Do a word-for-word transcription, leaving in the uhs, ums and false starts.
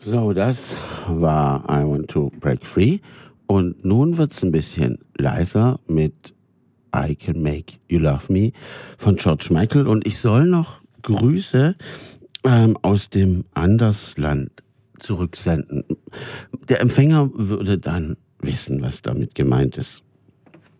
So, das war I Want to Break Free. Und nun wird es ein bisschen leiser mit I Can Make You Love Me von George Michael. Und ich soll noch Grüße ähm, aus dem Andersland zurücksenden. Der Empfänger würde dann wissen, was damit gemeint ist.